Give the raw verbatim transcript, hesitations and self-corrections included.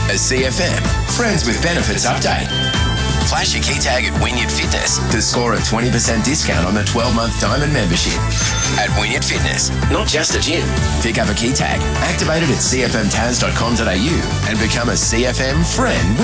A C F M Friends with Benefits update. Flash your key tag at Wynyard Fitness to score a twenty percent discount on a twelve-month Diamond membership. At Wynyard Fitness, not just a gym. Pick up a key tag, activate it at c f m tas dot com dot a u and become a C F M friend with